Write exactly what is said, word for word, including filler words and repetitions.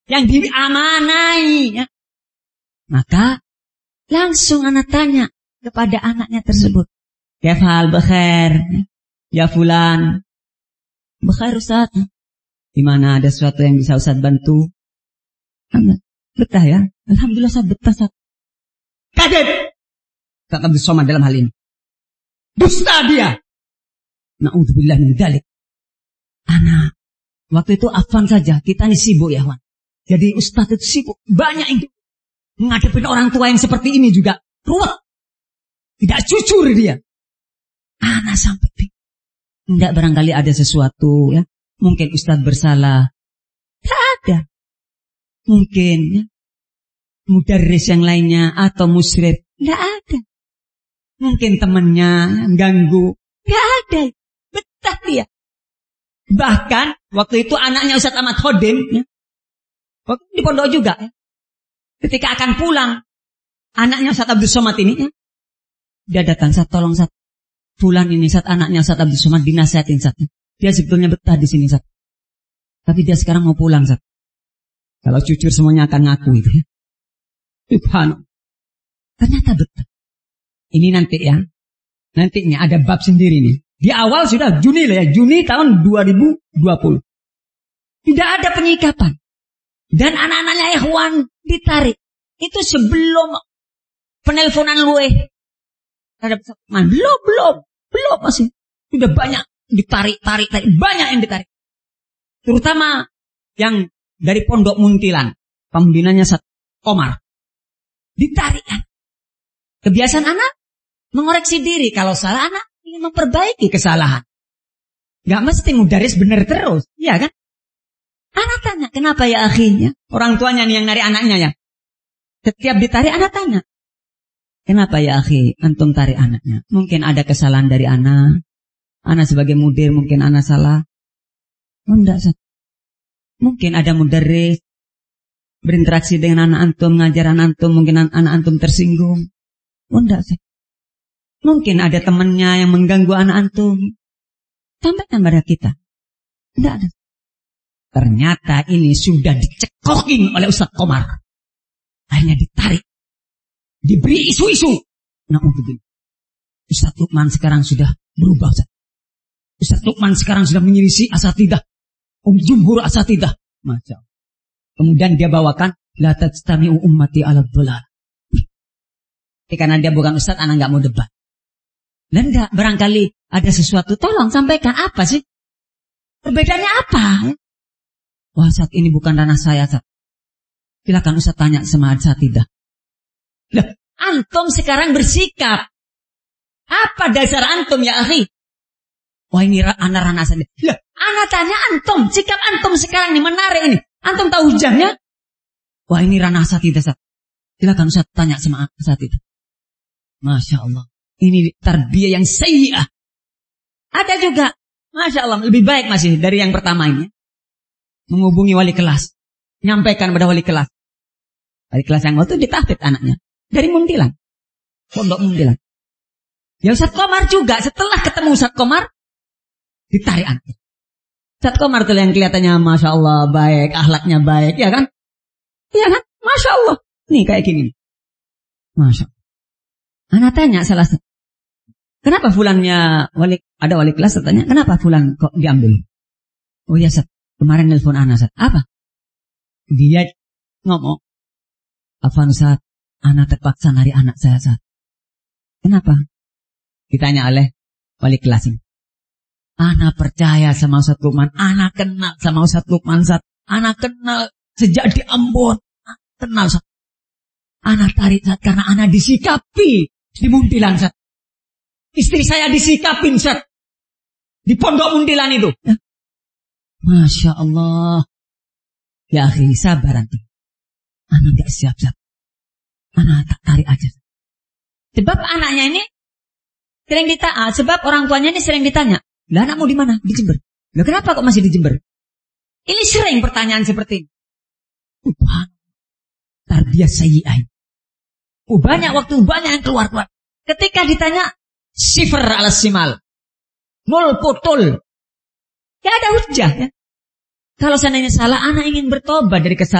yang diamanai. Ya. Maka langsung anak tanya kepada anaknya tersebut. Kefal bekhair, ya fulan. Bekhair Ustaz. Di mana ada sesuatu yang bisa Ustaz bantu? Betah ya. Alhamdulillah Ustaz betah Ustaz. Kaget. Ustaz Abdul Somad dalam hal ini. Dusta dia. Na'udzubillah min dzalik. Anak, waktu itu afwan saja, kita ini sibuk ya, Wan. Jadi Ustaz itu sibuk, banyak yang menghadapi orang tua yang seperti ini juga ruwet. Tidak jujur dia. Anak sampai tidak barangkali ada sesuatu ya. Mungkin Ustaz bersalah. Tidak ada. Mungkin ya. Mudarris yang lainnya atau musyrif. Tidak ada. Mungkin temannya ganggu. Tidak ada. Betah dia. Bahkan waktu itu anaknya Ustaz Ahmad Khodim ya, waktu di pondok juga ya, ketika akan pulang anaknya Ustaz Abdul Somad ini ya, dia datang, Ustaz tolong Ustaz, fulan ini Ustaz, anaknya Ustaz Abdul Somad dinasihatin Ustaz. Dia sebetulnya betah di sini Ustaz, tapi dia sekarang mau pulang Ustaz. Kalau jujur semuanya akan ngaku itu ya. Subhanallah. Ternyata betah. Ini nanti ya, nantinya ada bab sendiri nih. Di awal sudah Juni lah ya, Juni tahun dua ribu dua puluh. Tidak ada penyikapan. Dan anak-anaknya ikhwan ditarik. Itu sebelum penelponan luwe. Belum, belum, belum masih. Sudah banyak ditarik, tarik, tarik. Banyak yang ditarik. Terutama yang dari Pondok Muntilan. Pembinanya Ustaz Komar. Ditarik kan. Kebiasaan anak mengoreksi diri. Kalau salah anak ingin memperbaiki kesalahan. Gak mesti mudaris benar terus. Iya kan? Anak tanya, kenapa ya akhinya? Orang tuanya nih yang narik anaknya ya. Setiap ditarik anak tanya. Kenapa ya akhi? Antum tarik anaknya. Mungkin ada kesalahan dari anak. Anak sebagai mudir mungkin anak salah. Oh enggak. Mungkin ada mudaris berinteraksi dengan anak antum, ngajar anak antum. Mungkin anak antum tersinggung. Oh enggak sih. Mungkin ada temannya yang mengganggu anak antum. Sampaikan pada kita. Tidak ada. Ternyata ini sudah dicekokin oleh Ustaz Komar. Akhirnya ditarik. Diberi isu-isu. Nah, untuk Ustaz Lukman sekarang sudah berubah. Ustaz, Ustaz Lukman sekarang sudah menyelisih asatidah. Um jumhur asatidah. Masya Allah. Kemudian dia bawakan. La tajtami'u ummati ala dhalal. Karena dia bukan Ustaz, anak gak mau debat. Dan enggak, barangkali ada sesuatu, tolong sampaikan apa sih? Perbedaannya apa? Wah, saat ini bukan ranah saya, Ustaz. Silakan Ustaz tanya sama asatidah. Lah, antum sekarang bersikap. Apa dasar antum ya akhi? Wah, ini anak ranah saya. Lah, anak tanya antum, sikap antum sekarang ini menarik ini. Antum tahu hujahnya? Wah, ini ranah asatidah, Ustaz. Silakan Ustaz tanya sama asatidah. Masya Allah. Ini tarbiyah yang sayyi'ah. Ada juga. Masya Allah. Lebih baik masih dari yang pertama ini. Menghubungi wali kelas. Nyampaikan pada wali kelas. Wali kelas yang waktu ditahfidz anaknya. Dari Muntilan. Pondok Muntilan. Ya Ustaz Komar juga. Setelah ketemu Ustaz Komar. Ditarik anak. Ustaz Komar itu yang kelihatannya Masya Allah baik. Akhlaknya baik. Ya kan? Ya kan? Masya Allah. Nih kayak gini. Masya Allah. Anak tanya salah satu. Kenapa fulannya wali, ada wali kelas tanya, kenapa fulan kok diambil? Oh ya Ustaz, kemarin nelpon anak Ustaz. Apa? Dia ngomong, Afan Ustaz, anak terpaksa nari anak saya Ustaz. Kenapa? Ditanya oleh wali kelas ini. Anak percaya sama Ustaz Lukman, anak kenal sama Ustaz Lukman Ustaz. Anak kenal sejak di Ambon. Anak kenal Ustaz. Anak tarik Ustaz karena anak disikapi di Muntilan Ustaz. Istri saya disikapin Ustaz. Di Pondok Muntilan itu. Ya. Masya Allah. Ya akhi, sabar nanti. Anak gak siap Ustaz. Anak tak tarik aja. Sebab anaknya ini sering ditanya. Sebab orang tuanya ini sering ditanya. Lah anakmu di mana? Di Jember. Lah kenapa kok masih di Jember? Ini sering pertanyaan seperti ini. Subhanallah. Tarbiyah sayyi'ah. Oh, banyak waktu, banyak yang keluar-keluar. Ketika ditanya, sifar ala simal. Nol potol. Gak ada hujah ya. Kalau seandainya salah, anak ingin bertobat dari kesalahan.